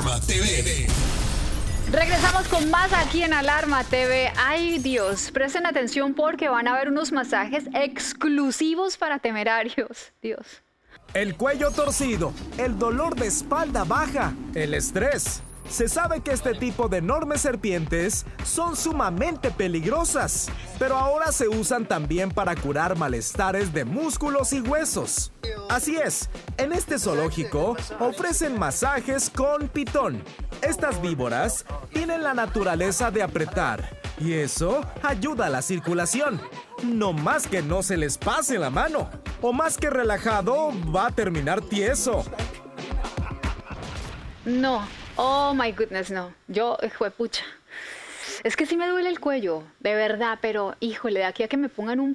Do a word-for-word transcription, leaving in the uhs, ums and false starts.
Alarma T V. Regresamos con más aquí en Alarma T V. Ay, Dios, presten atención porque van a ver unos masajes exclusivos para temerarios. Dios. El cuello torcido, el dolor de espalda baja, el estrés. Se sabe que este tipo de enormes serpientes son sumamente peligrosas, pero ahora se usan también para curar malestares de músculos y huesos. Así es, en este zoológico ofrecen masajes con pitón. Estas víboras tienen la naturaleza de apretar y eso ayuda a la circulación. No más que no se les pase la mano, o más que relajado va a terminar tieso. No. Oh my goodness, no. Yo, juepucha. Es que sí me duele el cuello, de verdad, pero híjole, de aquí a que me pongan un